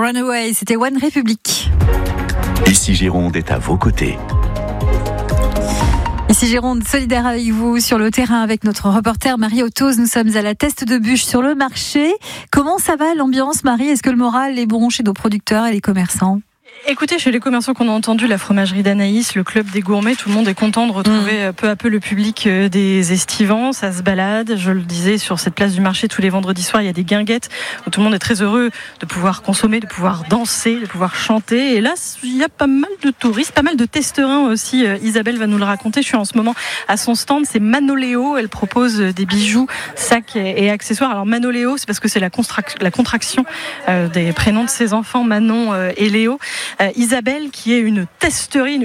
Runaway, c'était One Republic. Ici Gironde est à vos côtés. Ici Gironde, solidaire avec vous sur le terrain avec notre reporter Marie Autos. Nous sommes à la Teste de Bûche sur le marché. Comment ça va l'ambiance, Marie? Est-ce que le moral est bon chez nos producteurs et les commerçants? Écoutez, chez les commerçants qu'on a entendu, la fromagerie d'Anaïs, le club des gourmets, tout le monde est content de retrouver peu à peu le public des estivants. Ça se balade, je le disais, sur cette place du marché tous les vendredis soirs, il y a des guinguettes où tout le monde est très heureux de pouvoir consommer, de pouvoir danser, de pouvoir chanter. Et là, il y a pas mal de touristes, pas mal de testerins aussi. Isabelle va nous le raconter. Je suis en ce moment à son stand, c'est Manoléo. Elle propose des bijoux, sacs et accessoires. Alors Manoléo, c'est parce que c'est la contraction des prénoms de ses enfants, Manon et Léo. Isabelle, qui est une testerine,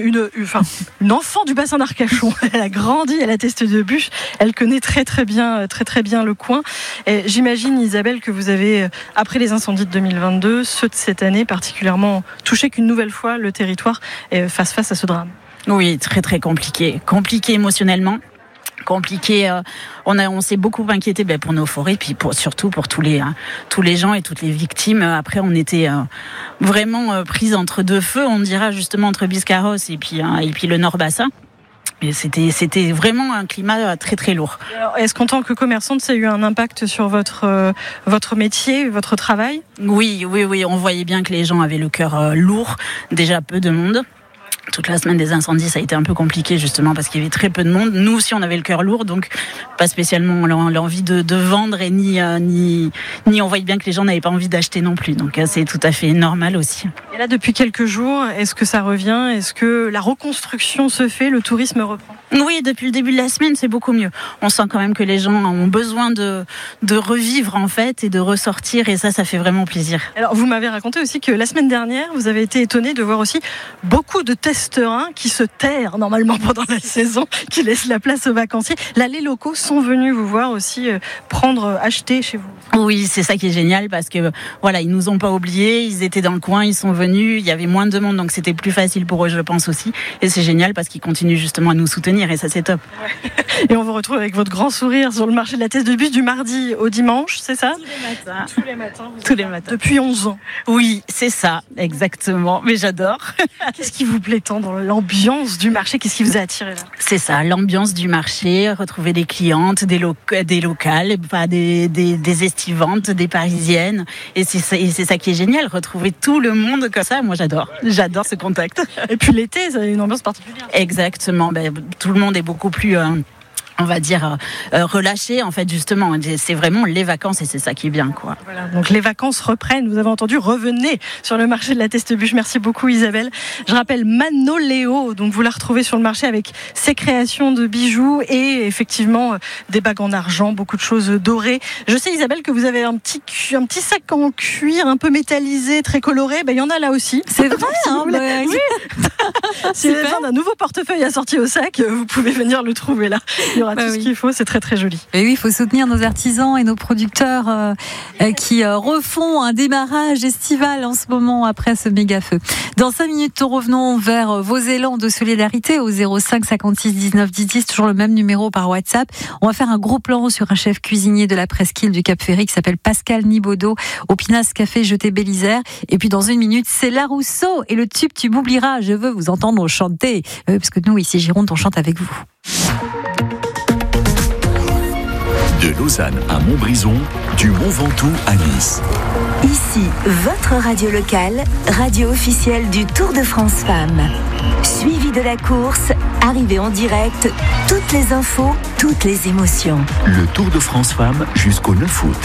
une enfant du bassin d'Arcachon. Elle a grandi à la Teste de Bûche. Elle connaît très bien le coin. Et j'imagine, Isabelle, que vous avez, après les incendies de 2022, ceux de cette année particulièrement touché qu'une nouvelle fois le territoire face à ce drame. Oui, très compliqué émotionnellement. Compliqué, on s'est beaucoup inquiété pour nos forêts, puis surtout pour tous les gens et toutes les victimes. Après, on était vraiment prises entre deux feux, on dira justement entre Biscarrosse et puis le Nord-Bassin. Et c'était vraiment un climat très lourd. Alors, est-ce qu'en tant que commerçante, ça a eu un impact sur votre métier, votre travail ? Oui, on voyait bien que les gens avaient le cœur lourd, déjà peu de monde. Toute la semaine des incendies, ça a été un peu compliqué justement parce qu'il y avait très peu de monde. Nous aussi, on avait le cœur lourd, donc pas spécialement l'envie de vendre et ni on voyait bien que les gens n'avaient pas envie d'acheter non plus. Donc c'est tout à fait normal aussi. Et là, depuis quelques jours, est-ce que ça revient ? Est-ce que la reconstruction se fait ? Le tourisme reprend ? Oui, depuis le début de la semaine, c'est beaucoup mieux. On sent quand même que les gens ont besoin de revivre en fait et de ressortir, et ça fait vraiment plaisir. Alors, vous m'avez raconté aussi que la semaine dernière, vous avez été étonné de voir aussi beaucoup de testerins qui se terrent normalement pendant la saison, qui laissent la place aux vacanciers. Là, les locaux sont venus vous voir aussi acheter chez vous. Oui, c'est ça qui est génial parce que voilà, ils nous ont pas oubliés, ils étaient dans le coin, ils sont venus, il y avait moins de monde, donc c'était plus facile pour eux, je pense aussi. Et c'est génial parce qu'ils continuent justement à nous soutenir, et ça c'est top. Ouais. Et on vous retrouve avec votre grand sourire sur le marché de la Teste de Bûche du mardi au dimanche, c'est ça ? Tous les matins. Depuis 11 ans. Oui, c'est ça, exactement. Mais j'adore. Qu'est-ce qui vous plaît tant dans l'ambiance du marché ? Qu'est-ce qui vous a attiré là ? C'est ça, l'ambiance du marché, retrouver des clientes, des locales, des estivantes, des parisiennes. Et c'est ça qui est génial, retrouver tout le monde comme ça. Moi, j'adore ce contact. Et puis l'été, ça a une ambiance particulière. Exactement, tout le monde est beaucoup plus... on va dire relâché en fait, justement, c'est vraiment les vacances et c'est ça qui est bien, quoi. Voilà, donc les vacances reprennent, vous avez entendu, revenez sur le marché de la Teste Bûche. Merci beaucoup Isabelle. Je rappelle Manoléo, donc vous la retrouvez sur le marché avec ses créations de bijoux et effectivement des bagues en argent, beaucoup de choses dorées. Je sais Isabelle que vous avez un petit sac en cuir un peu métallisé, très coloré, il y en a là aussi. C'est vrai, hein, oui. Si vous avez besoin d'un nouveau portefeuille assorti au sac, vous pouvez venir le trouver là. Il y aura tout ce qu'il faut, c'est très joli. Et oui, il faut soutenir nos artisans et nos producteurs qui refont un démarrage estival en ce moment après ce méga feu. Dans 5 minutes, nous revenons vers vos élans de solidarité au 05 56 19 10 10, toujours le même numéro par WhatsApp. On va faire un gros plan sur un chef cuisinier de la presqu'île du Cap-Ferry qui s'appelle Pascal Nibaudot au Pinas Café Jeté Bélisère. Et puis dans 1 minute, c'est La Rousseau et le tube Tu m'oublieras. Je veux vous entendre chanter parce que nous ici Gironde, on chante avec vous. De Lausanne à Montbrison, du Mont Ventoux à Nice. Ici, votre radio locale, radio officielle du Tour de France Femmes. Suivi de la course, arrivée en direct, toutes les infos, toutes les émotions. Le Tour de France Femmes jusqu'au 9 août.